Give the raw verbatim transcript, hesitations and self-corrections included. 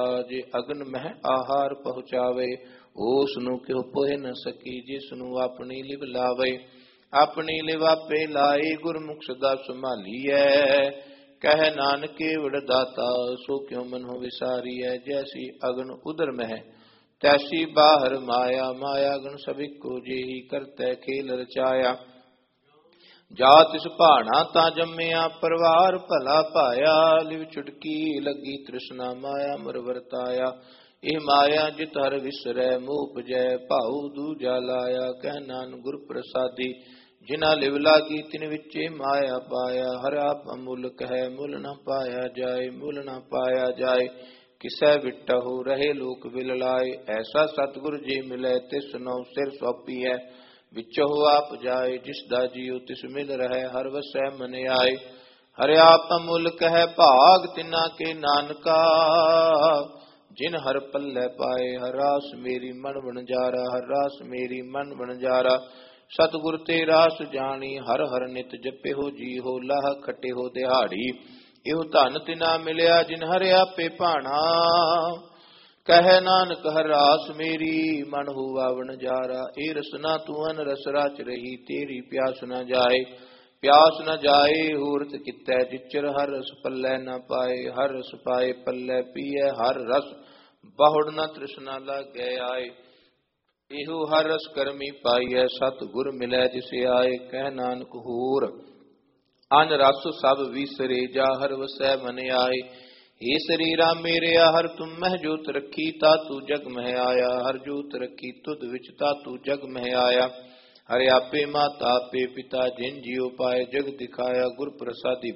ਜੇ ਅਗਨ ਮਹਿ ਆਹਾਰ ਪਹੁੰਚਾਵੇ, ਉਸ ਨੂੰ ਕਿਉ ਪੋਹਿ ਨ ਸਕੀ, ਜਿਸ ਨੂੰ ਆਪਣੀ ਲਿਵ ਲਾਵੇ। ਆਪਣੀ ਲਿਵ ਆਪੇ ਲਾਈ, ਗੁਰਮੁਖ ਸਦਾ ਸੰਭਾਲੀਐ। ਕਹਿ ਨਾਨਕ ਕੇਵੜ ਦਾਤਾ, ਸੋ ਕਿਉ ਮਨਹੁ ਵਿਸਾਰੀਐ। ਜੈਸੀ ਅਗਨ ਉਦਰ ਮਹਿ, ਤੈਸੀ ਬਾਹਰ ਮਾਇਆ। ਮਾਇਆ ਗਣ ਸਭ ਇੱਕੋ ਜਿਹੀ, ਕਰਤੈ ਖੇਲ ਰਚਾਇਆ। ਜਾ ਤਿਸ ਭਾਣਾ ਤਾਂ ਜੰਮਿਆ, ਪਰਵਾਰ ਭਲਾ ਪਾਇਆ। ਲਿਵ ਛੁਟਕੀ ਲੱਗੀ ਤ੍ਰਿਸ਼ਨਾ, ਮਾਇਆ ਮਰ ਵਰਤਾਇਆ। ਇਹ ਮਾਇਆ ਜਿਤ ਹਰ ਵਿਸਰੈ, ਮੋਹ ਉਪਜੈ ਭਾਉ ਦੂਜਾ ਲਾਇਆ। ਕਹਿ ਨਾਨਕ ਗੁਰ ਪ੍ਰਸਾਦੀ, ਜਿਨਾ ਲਿਵ ਲਾਗੀ ਤਿਨ ਵਿਚੇ ਮਾਇਆ ਪਾਇਆ। ਹਰ ਆਪ ਅਮੁਲਕ ਹੈ, ਮੁੱਲ ਨਾ ਪਾਇਆ ਜਾਏ, ਮੁੱਲ ਨਾ ਪਾਇਆ ਜਾਏ। ਕਿਸੈ ਵਿਟਹੁ ਰਹੇ ਲੋਕ ਵਿਲ ਲਾਏ, ਐਸਾ ਸਤਿਗੁਰ ਜੀ ਮਿਲੈ, ਤਿਸ ਨਉ ਸਿਰ ਸੌਪੀਐ। ਵਿਚੋ ਆਪ ਜਾਏ, ਜਿਸ ਦਾ ਜੀਉ ਤਿਸ ਮਿਲ ਰਹਿ, ਹਰ ਵਸੈ ਮਨ ਆਏ। ਹਰਿ ਆਪ ਅਮੁਲਕ ਹੈ, ਭਾਗ ਤਿਨਾ ਕੇ ਨਾਨਕਾ। ਜਿਨ ਹਰ ਪੱਲੇ ਪਾਏ, ਹਰ ਰਾਸ ਮੇਰੀ ਮਨ ਵਣਜਾਰਾ। ਹਰ ਰਾਸ ਮੇਰੀ ਮਨ ਵਣਜਾਰਾ। ਸਤਿਗੁਰ ਤੇ ਰਾਸ ਜਾਣੀ, ਹਰ ਹਰ ਨਿਤ ਜਪੇ ਹੋ ਜੀ ਹੋ, ਲਾਹ ਖਟੇ ਹੋ ਦਿਹਾੜੀ। ਇਹੋ ਧਨ ਤਿਨਾ ਮਿਲਿਆ, ਜਿਨ ਹਰਿ ਆਪੇ ਭਾਣਾ। ਕਹਿ ਨਾਨਕ ਹਰ ਰਾਸ ਮੇਰੀ, ਮਨ ਹੋਵਾ ਵਣਜਾਰਾ। ਇਹ ਰਸਨਾ ਤੂੰ ਅਨ ਰਸ ਰਚ ਰਹੀ, ਤੇਰੀ ਪਿਆਸ ਨ ਜਾਏ। ਪਿਆਸ ਨ ਜਾਏ ਹੂਰਤ ਕਿਤੈ, ਜਿਚਰ ਹਰ ਰਸ ਪੱਲੇ ਨ ਪਾਏ। ਹਰ ਰਸ ਪਾਏ ਪੱਲੇ ਪੀਐ, ਹਰ ਰਸ ਬਹੁੜ ਨ ਤ੍ਰਿਸ਼ਨਾ ਲਾਗੈ ਆਏ। ਇਹੋ ਹਰ ਰਸ ਕਰਮੀ ਪਾਈਐ, ਸਤ ਗੁਰ ਮਿਲੈ ਜਿਸ ਆਏ। ਕਹਿ ਨਾਨਕ ਹੋਰ ਅਨ ਰਸ ਸਭ ਵਿਸਰੇ, ਜਾ ਹਰ ਵਸੈ ਮਨ ਆਏ। ਏ ਸਰੀਰਾ ਮੇਰਿਆ, ਹਰ ਤੁਮ ਮਹਿ ਜੋਤ ਰੱਖੀ, ਤਾ ਤੂੰ ਜਗ ਮਹਿ ਆਇਆ। ਹਰ ਜੋਤ ਰੱਖੀ ਤੁਧ ਵਿੱਚ, ਤਾ ਤੂੰ ਜਗ ਮਹਿ ਆਇਆ। ਹਰਿ ਆਪੇ ਮਾਤਾ ਆਪੇ ਪਿਤਾ, ਜਿਨ ਜਿਉ ਪਾਏ ਜਗ ਦਿਖਾਇਆ। ਗੁਰ ਪ੍ਰਸਾਦੀ